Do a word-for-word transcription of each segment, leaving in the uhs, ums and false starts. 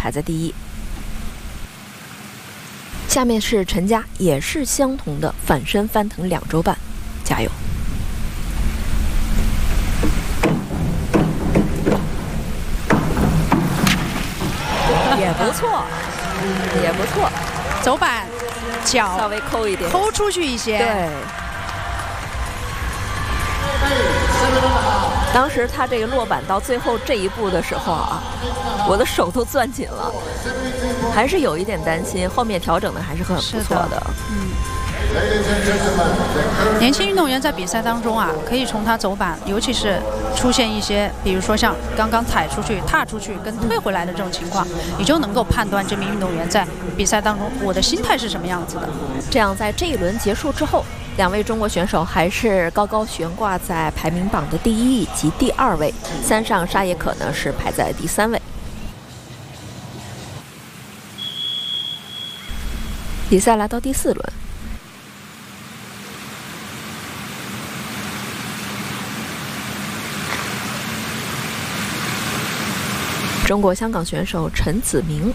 排在第一。下面是陈佳，也是相同的反身翻腾两周半，加油！也不错，也不错， 走板脚稍微抠一点， 抠出去一些。 对。当时他这个落板到最后这一步的时候啊，我的手都攥紧了，还是有一点担心。后面调整的还是很不错的。 的嗯。年轻运动员在比赛当中啊，可以从他走板，尤其是出现一些，比如说像刚刚踩出去、踏出去跟退回来的这种情况，你就能够判断这名运动员在比赛当中我的心态是什么样子的。 这样，在这一轮结束之后，两位中国选手还是高高悬挂在排名榜的第一以及第二位，三上沙耶可呢是排在第三位。比赛来到第四轮。中国香港选手陈子明，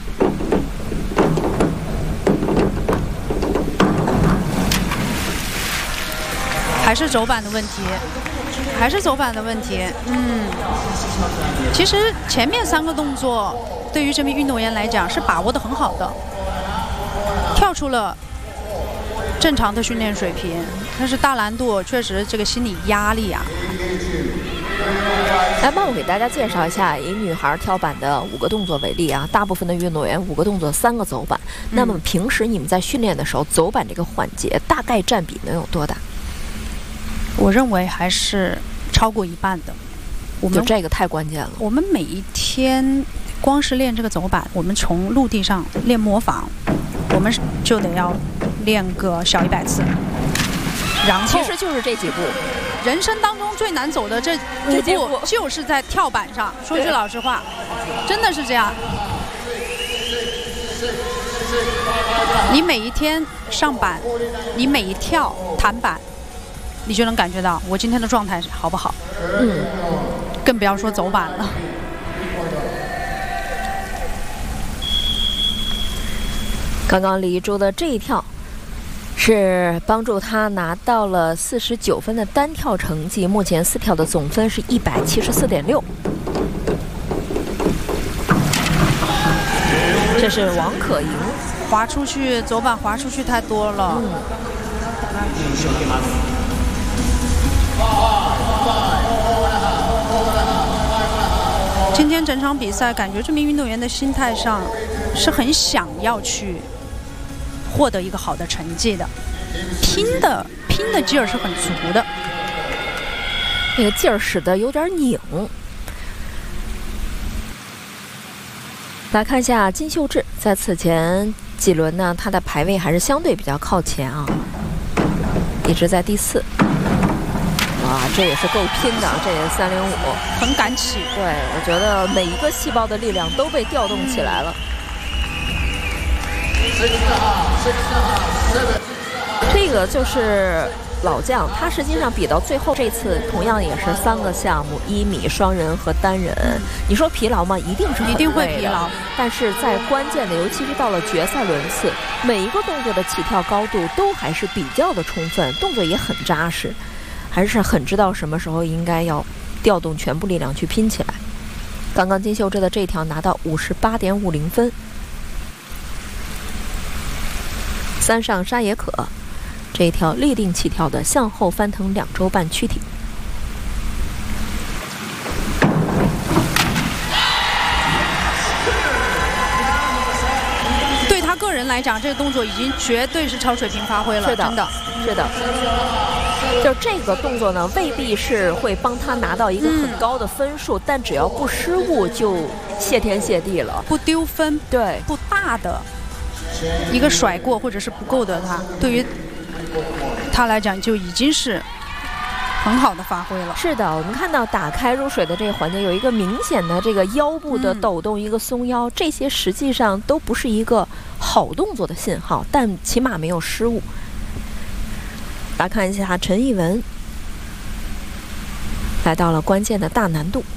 还是走板的问题，还是走板的问题。嗯，其实前面三个动作对于这名运动员来讲是把握得很好的，跳出了正常的训练水平，但是大难度确实这个心理压力啊。 来，帮我给大家介绍一下以女孩跳板的五个动作为例啊，大部分的运动员五个动作三个走板。嗯、那么平时你们在训练的时候，走板这个环节大概占比能有多大？ 我认为还是超过一半的。我们就这个太关键了。 我们每一天光是练这个走板，我们从陆地上练模仿，我们就得要练个小一百次。然后其实就是这几步。 人生当中最难走的这五步，就是在跳板上。说句老实话，真的是这样。你每一天上板，你每一跳弹板，你就能感觉到我今天的状态好不好。嗯，更不要说走板了。 刚刚李一舟的这一跳是帮助他拿到了四十九分的单跳成绩，目前四跳的总分是一百七十四点六。这是王可盈， 滑出去走板滑出去太多了。嗯、今天整场比赛，感觉这名运动员的心态上是很想要去获得一个好的成绩的，拼的拼的劲儿是很足的， 那个劲儿使得有点拧。来看一下金秀智，在此前几轮呢，他的排位还是相对比较靠前啊，一直在第四。哇，这也是够拼的，这也三零五， 很敢起。 对，我觉得每一个细胞的力量都被调动起来了。这个就是老将，他实际上比到最后这次同样也是三个项目，一米、双人和单人。你说疲劳吗？一定是一定会疲劳。 但是在关键的，尤其是到了决赛轮次，每一个动作的起跳高度都还是比较的充分，动作也很扎实，还是很知道什么时候应该要调动全部力量去拼起来。刚刚金秀智的这条拿到五十八点五零分。三上沙耶可这一条立定起跳的向后翻腾两周半躯体， 对他个人来讲，这个动作已经绝对是超水平发挥了。 是的， 真的， 是的。就这个动作呢，未必是会帮他拿到一个很高的分数，嗯、但只要不失误，就谢天谢地了， 不丢分， 对， 不大的。一个甩过或者是不够的他，对于他来讲就已经是很好的发挥了。 是的，我们看到打开入水的这个环节有一个明显的这个腰部的抖动，嗯、一个松腰，这些实际上都不是一个好动作的信号，但起码没有失误。来看一下陈艺文，来到了关键的大难度。